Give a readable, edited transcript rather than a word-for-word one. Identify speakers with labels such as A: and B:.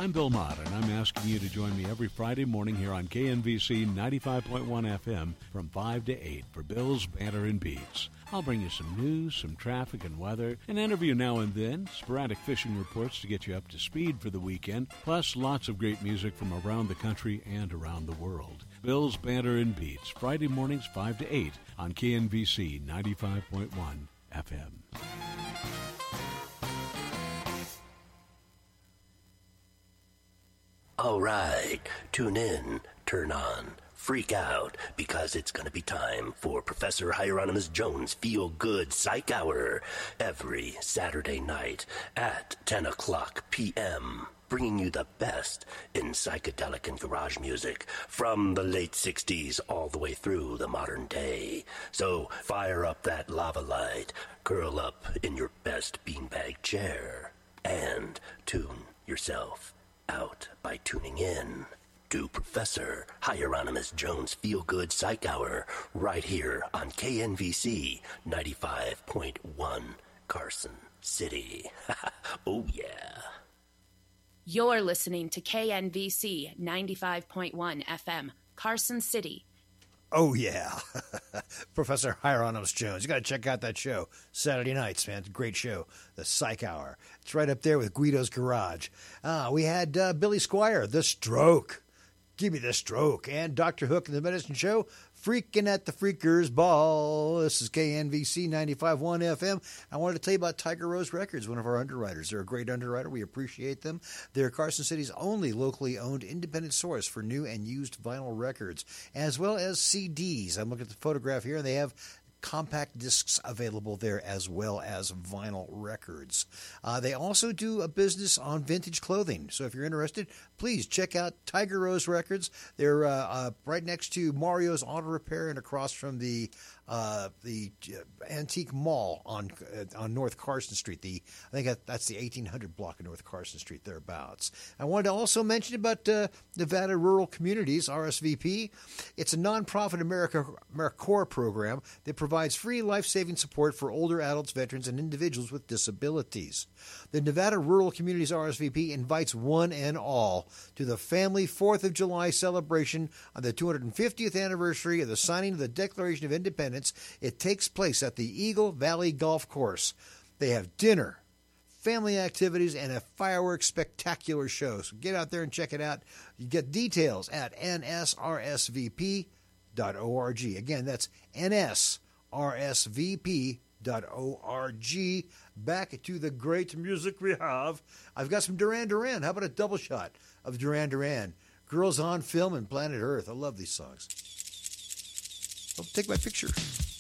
A: I'm Bill Mott, and I'm asking you to join me every Friday morning here on KNVC 95.1 FM from 5 to 8 for Bill's Banter and Beats. I'll bring you some news, some traffic and weather, an interview now and then, sporadic fishing reports to get you up to speed for the weekend, plus lots of great music from around the country and around the world. Bill's Banter and Beats, Friday mornings 5 to 8 on KNVC 95.1 FM.
B: All right, tune in, turn on, freak out, because it's going to be time for Professor Hieronymus Jones' Feel Good Psych Hour every Saturday night at 10 o'clock p.m., bringing you the best in psychedelic and garage music from the late 60s all the way through the modern day. So fire up that lava light, curl up in your best beanbag chair, and tune yourself out by tuning in to Professor Hieronymus Jones' Feel Good Psych Hour right here on KNVC 95.1 Carson City. Oh yeah.
C: You're listening to KNVC 95.1 FM, Carson City.
D: Oh, yeah. Professor Hieronymus Jones. You got to check out that show. Saturday nights, man. It's a great show. The Psych Hour. It's right up there with Guido's Garage. We had Billy Squier, The Stroke. Give me the stroke. And Dr. Hook and the Medicine Show, Freaking at the Freakers Ball. This is KNVC 95.1 FM. I wanted to tell you about Tiger Rose Records, one of our underwriters. They're a great underwriter. We appreciate them. They're Carson City's only locally owned independent source for new and used vinyl records, as well as CDs. I'm looking at the photograph here, and they have compact discs available there as well as vinyl records. They also do a business on vintage clothing. So if you're interested, please check out Tiger Rose Records. They're right next to Mario's Auto Repair and across from the Antique Mall on North Carson Street. I think that's the 1800 block of North Carson Street, thereabouts. I wanted to also mention about Nevada Rural Communities, RSVP. It's a nonprofit AmeriCorps program that provides free life-saving support for older adults, veterans, and individuals with disabilities. The Nevada Rural Communities RSVP invites one and all to the Family 4th of July celebration on the 250th anniversary of the signing of the Declaration of Independence. It takes place at the Eagle Valley Golf Course. They have dinner, family activities, and a fireworks spectacular show. So get out there and check it out. You get details at nsrsvp.org. Again, that's nsrsvp.org. Back to the great music we have. I've got some Duran Duran. How about a double shot of Duran Duran? Girls on Film and Planet Earth. I love these songs. Oh, take my picture.